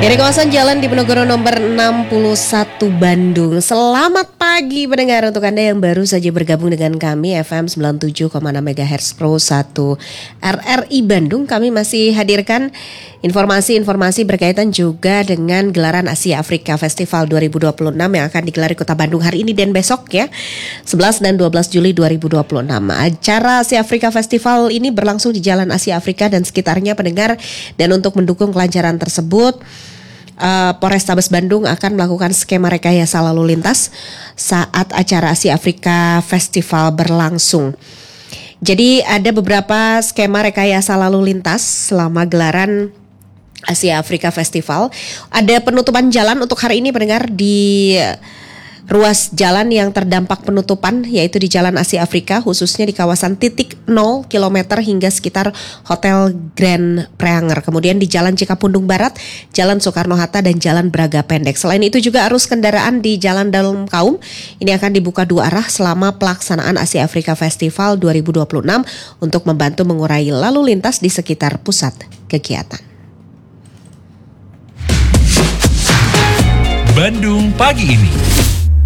Dari kawasan Jalan Diponegoro nomor 61 Bandung. Selamat pagi pendengar, untuk Anda yang baru saja bergabung dengan kami FM 97,6 MHz Pro 1 RRI Bandung. Kami masih hadirkan informasi-informasi berkaitan juga dengan gelaran Asia Afrika Festival 2026 yang akan digelar di Kota Bandung hari ini dan besok ya, 11 dan 12 Juli 2026. Acara Asia Afrika Festival ini berlangsung di Jalan Asia Afrika dan sekitarnya pendengar, dan untuk mendukung kelancaran tersebut Polrestabes Bandung akan melakukan skema rekayasa lalu lintas saat acara Asia Afrika Festival berlangsung. Jadi ada beberapa skema rekayasa lalu lintas selama gelaran Asia Afrika Festival. Ada penutupan jalan untuk hari ini pendengar di ruas jalan yang terdampak penutupan, yaitu di Jalan Asia Afrika, khususnya di kawasan titik 0 km hingga sekitar Hotel Grand Preanger. Kemudian di Jalan Cikapundung Barat, Jalan Soekarno-Hatta, dan Jalan Braga Pendek. Selain itu juga arus kendaraan di Jalan Dalem Kaum ini akan dibuka dua arah selama pelaksanaan Asia Afrika Festival 2026 untuk membantu mengurai lalu lintas di sekitar pusat kegiatan. Bandung pagi ini.